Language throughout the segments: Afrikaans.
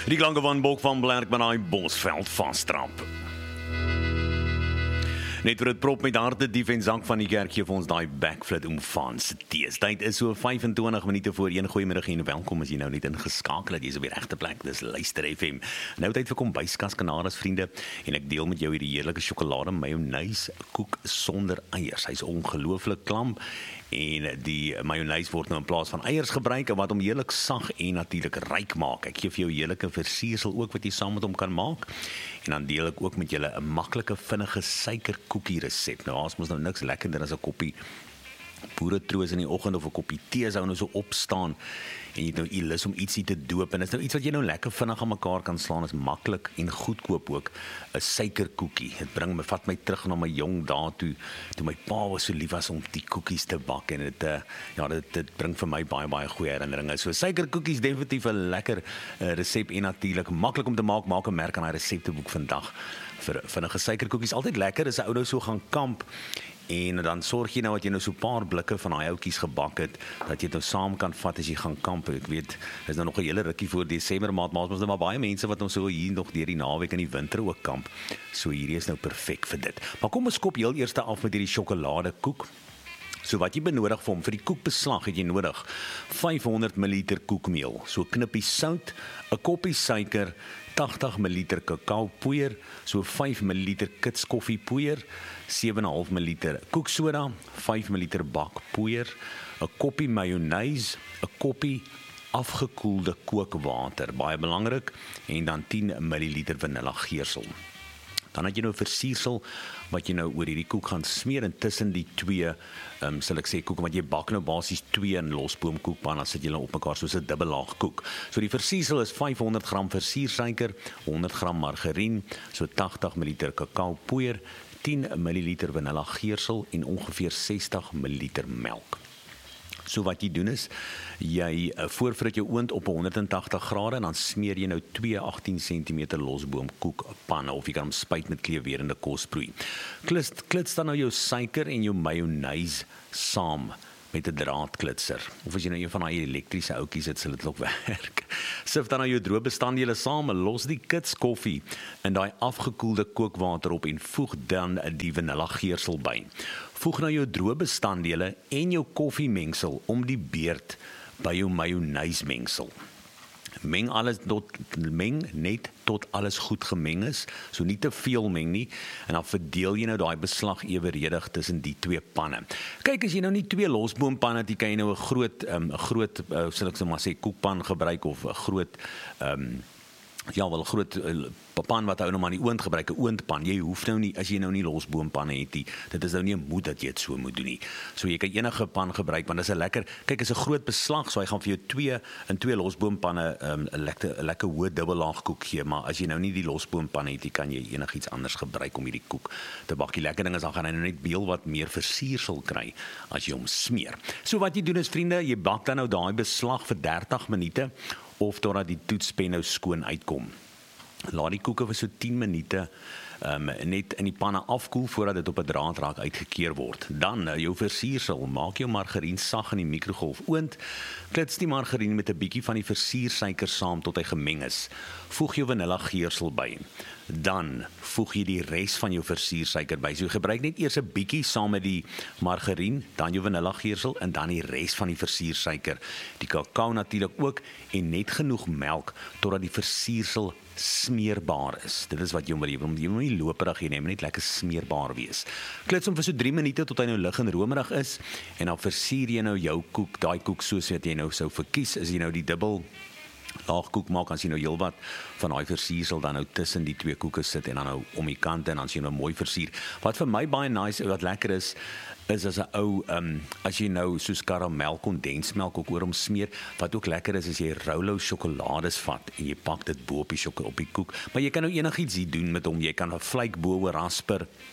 Die klanke van Bok van Blerk met daai Bosveld vastrap. Net vir het prop met harte dief en zank van die kerk gee vir ons daai backflip omvans. Tyd is so 25 minute voor 1. Goeiemiddag en welkom as jy nou net ingeskakel het. Jy is op die regte plek. Dis Luister FM. Nou tyd vir kombuiskas kanaries vriende en ek deel met jou hierdie heerlike sjokolade mayonnaise koek sonder eiers. Hy's ongelooflik klam en die mayonnaise word nou in plaas van eiers gebruik wat hom heerlik sag en natuurlik ryk maak. Ek gee vir jou heerlike versiersel ook wat jy saam met hom kan maak. En dan deel ek ook met julle 'n maklike vinnige suikerkoekie resep. Nou ons mos nou niks lekkerder as 'n koppie boeretroos in die oggend of 'n koppie tee sou nou so opstaan en jy het nou lus om ietsie te doop en dit is nou iets wat jy nou lekker vinnig aan mekaar kan slaan, is maklik en goedkoop ook, 'n suikerkoekie. Dit vat my terug na my jong dae toe my pa was so lief was om die koekies te bak en dit bring vir my baie goeie herinneringe. So suikerkoekies definitief 'n lekker resep en natuurlik maklik om te maak. Maak 'n merk aan daai resepteboek vandag vir vinnige suikerkoekies. Altyd lekker as 'n ou nou so gaan kamp. En dan sorg jy nou dat jy nou so 'n paar blikke van daai houtjies gebak het, dat jy dit nou saam kan vat as jy gaan kamp. Ek weet, is nou nog 'n hele rukkie voor Desember maand, maar ons het maar baie mense wat ons so hier nog deur die naweek in die winter ook kamp. So hierdie is nou perfek vir dit. Maar kom ons skop heel eers af met hierdie sjokoladekoek. So wat jy benodig vir hom, vir die koekbeslag het jy nodig 500 ml koekmeel, so 'n knippie sout, 'n koppie suiker, 80 ml kakaopoeier, so 5 ml kitskoffiepoeier, 7,5 ml koeksoda, 5 ml bakpoeier, 'n koppie mayonnaise, 'n koppie afgekoelde kookwater, baie belangrik, en dan 10 ml vanilla geursel. Dan het jy nou 'n versiersel wat jy nou oor hierdie koek gaan smeer en tussen die twee, sal ek sê koek, want jy bak nou basies 2 in losboomkoekpan, dan sit jy nou op mekaar soos 'n dubbelaag koek. So die versiersel is 500 gram versiersuiker, 100 gram margarien, so 80 ml kakaopoeier, 10 ml vanilla geursel en ongeveer 60 ml melk. So wat jy doen is, jy voorvrit jou oond op 180 grade en dan smeer jy nou 2 18 cm losboomkoekpanne of jy kan hom spuit met kleurwerende kosbroei. Klits dan nou jou suiker en jou mayonnaise saam met 'n draadklitser. Of as jy nou een van daai elektriese oudjies het, sal dit ook werk. Sif dan nou jou droë bestanddele saam, los die kitskoffie in daai afgekoelde kookwater op en voeg dan die vanilla geursel by. Voeg nou jou droë bestanddele en jou koffiemengsel om die beurt by jou mayonnaise mengsel. Meng net tot alles goed gemeng is, so nie te veel meng nie, en dan verdeel jy nou daai beslag eweredig tussen die twee panne. Kyk, as jy nou nie 2 losboompanne het, jy kan jy nou 'n groot sal ek maar sê koekpan gebruik of 'n groot groot pan wat hou nou maar die oond gebruik, 'n oondpan. Jy hoef nou nie, as jy nou nie losboompanne het nie, dit is nou nie 'n moed dat jy dit so moet doen nie. So jy kan enige pan gebruik, want dit is 'n lekker, kyk, is 'n groot beslag, so hy gaan vir jou 2 losboompanne 'n lekker hoë dubbellaag koek gee, maar as jy nou nie die losboompanne het, kan jy enigiets anders gebruik om hierdie koek te bak. Die lekker ding is, dan gaan hy nou net heel wat meer versiersel kry as jy hom smeer. So wat jy doen is, vriende, jy bak dan nou daai beslag vir 30 minute, of totdat die toetspen nou skoon uitkom. Laat die koeke vir so 10 minute net in die panne afkoel voordat dit op 'n draad raak uitgekeer word. Dan jou versiersel, maak jou margarien sag in die mikrogolf oond, klits die margarien met 'n bietjie van die versiersuiker saam tot hy gemeng is. Voeg jou vanilla geursel by. Dan voeg jy die res van jou versiersuiker by. So gebruik net eers 'n bietjie saam met die margarien, dan jou vanilla geursel en dan die res van die versiersuiker. Die kakao natuurlik ook en net genoeg melk totdat die versiersel smeerbaar is. Dit is wat jy moet nie loperig hê nie, maar net lekker smeerbaar wees. Klits hom vir so 3 minute tot hy nou lig en romerig is en dan versier jy nou jou koek, daai koek soos wat jy nou sou verkies, is jy nou die dubbel laagkoek maak, as jy nou heelwat van daai versiersel dan nou tussen die twee koeke sit en dan nou om die kante en dan as jy nou mooi versier. Wat vir my baie nice, wat lekker is as 'n ou, as jy nou soos karamel kondensmelk ook oor hom smeer, wat ook lekker is jy Rolo sjokolades vat en jy pak dit bo op die koek, maar jy kan nou enigiets hier doen met hom, jy kan 'n vleik bo oor rasper,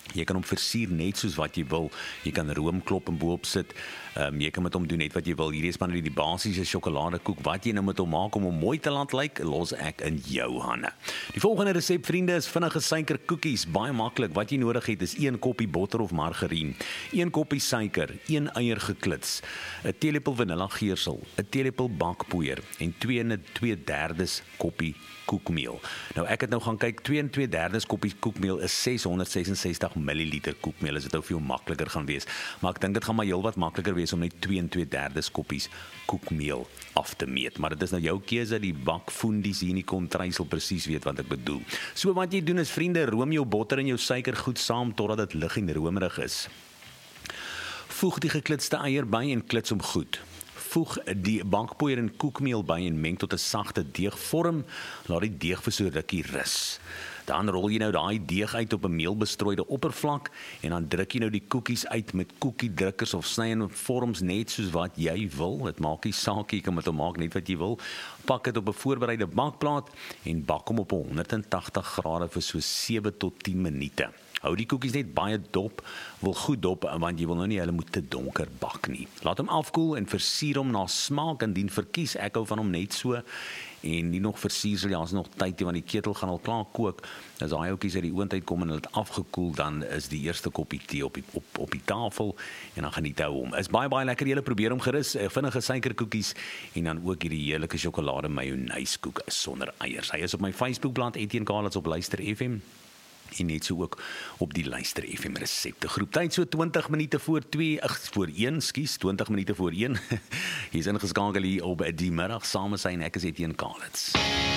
Jy kan hom versier net soos wat jy wil. Jy kan roomklop en bo-op sit. Jy kan met hom doen net wat jy wil. Hierdie is maar net die basiese sjokoladekoek. Wat jy nou met hom maak om hom mooi te laat lyk, los ek in jou hande. Die volgende resep, vriende, is vinnige suikerkoekies. Baie maklik. Wat jy nodig het is 1 koppie botter of margarien, 1 koppie suiker, 1 eier geklits, 'n teelepel vanillageursel, 'n teelepel bakpoeier en 2 en 2/3 koppie koekmeel. Nou ek het nou gaan kyk, 2 en 2/3 koppie koekmeel is 666 ml koekmeel. Is dit nou veel makliker gaan wees. Maar ek dink dit gaan maar heelwat makliker wees om net 2 en 2/3 koppies koekmeel af te meet. Maar dit is nou jou keuse, die bakfoendies hier in die kontry sal presies weet wat ek bedoel. So wat jy doen is, vriende, room jou botter en jou suiker goed saam totdat dit lig en romerig is. Voeg die geklitste eier by en klits hom goed. Voeg die bakpoeier en koekmeel by en meng tot 'n sagte deegvorm. Laat die deeg vir so rukkie rus. Dan rol jy nou daai deeg uit op 'n meelbestrooide oppervlak en dan druk jy nou die koekies uit met koekiedrukkers of sny in vorms net soos wat jy wil. Dit maak nie saak, jy kan met hom maak net wat jy wil. Pak dit op 'n voorbereide bakplaat en bak hom op 180 grade vir so 7 tot 10 minute. Hou die koekies net baie dop, wil goed dop, want jy wil nou nie hulle moet te donker bak nie. Laat hom afkoel en versier hom na smaak, indien verkies, ek hou van hom net so, en nie nog versier sal jy as nog tyd, want die ketel gaan al klaar kook. As daai houtjies uit die oond uitkom en hulle het afgekoel, dan is die eerste koppie tee op die tafel, en dan geniet hou hom. Is baie lekker, julle probeer hom gerus, vinnige suikerkoekies, en dan ook hierdie heerlike sjokolade mayonnaise-koek sonder eiers. Hy is op my Facebookblad, Etienne Kalitz op Luister FM, en net so ook op die Luister FM resepte groep. Tyd so 20 minute voor 1, 20 minute voor 1. Hier is ingeskakel hier op die middag, saam met sy en ek is Etienne Kalitz.